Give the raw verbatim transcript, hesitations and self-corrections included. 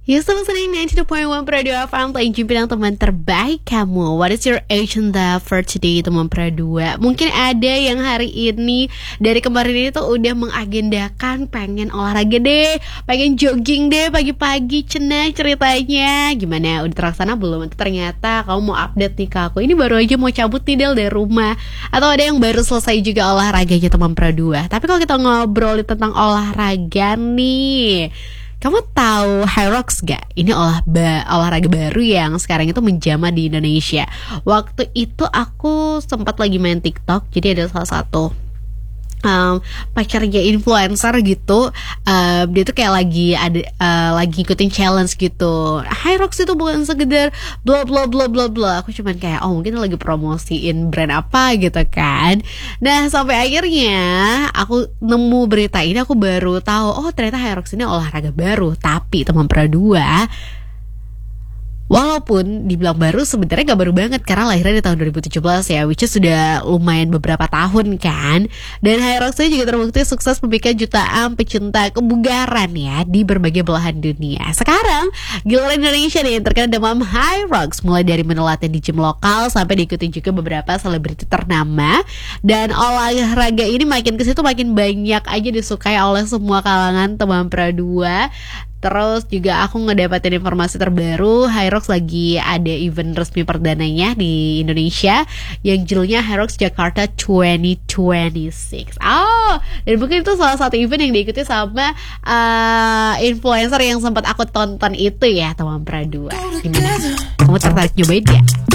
You still listening ninety-two point one Radio F M, playing Jumpinan teman terbaik kamu. What is your agenda for today, teman Pradua? Mungkin ada yang hari ini dari kemarin ini tuh udah mengagendakan pengen olahraga deh, pengen jogging deh pagi-pagi, cenah ceritanya. Gimana, udah terlaksana belum? Ternyata kamu mau update nih ke aku, ini baru aja mau cabut nih Del dari rumah. Atau ada yang baru selesai juga olahraganya, teman Pradua. Tapi kalau kita ngobrol tentang olahraga nih, kamu tahu Hyrox gak? Ini olah ba- olahraga baru yang sekarang itu menjamah di Indonesia. Waktu itu aku sempat lagi main TikTok. Jadi ada salah satu um, pacarnya influencer gitu. um, Dia tuh kayak lagi ada uh, lagi ikutin challenge gitu. Hyrox itu bukan sekedar bla bla bla bla bla. Aku cuman kayak oh mungkin lagi promosiin brand apa gitu kan. Nah sampai akhirnya aku nemu berita ini, aku baru tahu oh ternyata Hyrox ini olahraga baru. Tapi teman Pradua, walaupun dibilang baru, sebenarnya gak baru banget karena lahirnya di tahun dua ribu tujuh belas ya, which is sudah lumayan beberapa tahun kan. Dan Hyrox ini juga terbukti sukses memikat jutaan pecinta kebugaran ya di berbagai belahan dunia. Sekarang giliran Indonesia nih yang terkenal demam Hyrox, mulai dari menu latihan di gym lokal sampai diikuti juga beberapa selebriti ternama. Dan olahraga ini makin kesitu makin banyak aja disukai oleh semua kalangan teman Pradua. Terus juga aku ngedapetin informasi terbaru, Hyrox lagi ada event resmi perdananya di Indonesia yang judulnya Hyrox Jakarta dua ribu dua puluh enam. Oh, dan mungkin itu salah satu event yang diikuti sama uh, influencer yang sempat aku tonton itu ya, teman Pradua. Gimana? Kamu tertarik nyobain ya?